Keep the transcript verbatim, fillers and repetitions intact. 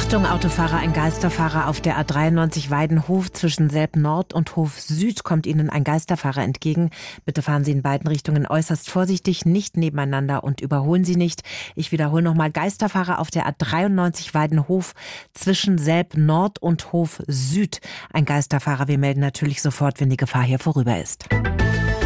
Achtung, Autofahrer, ein Geisterfahrer auf der A dreiundneunzig Weidenhof zwischen Selb Nord und Hof Süd kommt Ihnen ein Geisterfahrer entgegen. Bitte fahren Sie in beiden Richtungen äußerst vorsichtig, nicht nebeneinander und überholen Sie nicht. Ich wiederhole nochmal, Geisterfahrer auf der A dreiundneunzig Weidenhof zwischen Selb Nord und Hof Süd. Ein Geisterfahrer, wir melden natürlich sofort, wenn die Gefahr hier vorüber ist.